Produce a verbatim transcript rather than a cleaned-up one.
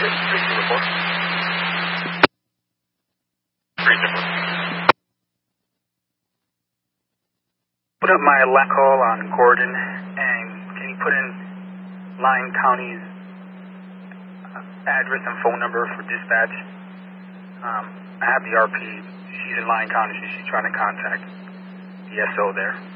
three zero four. three zero four. Put up my line call on Gordon, and can you put in Lyon County's address and phone number for dispatch? Um, I have the R P. She's in Lyon County. She's trying to contact the S O there.